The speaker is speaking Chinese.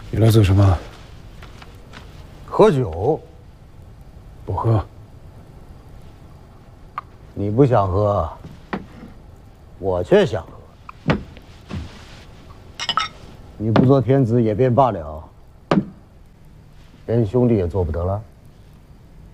你来做什么？ 喝酒。 不喝。 你不想喝，我却想喝。你不做天子也便罢了，连兄弟也做不得了。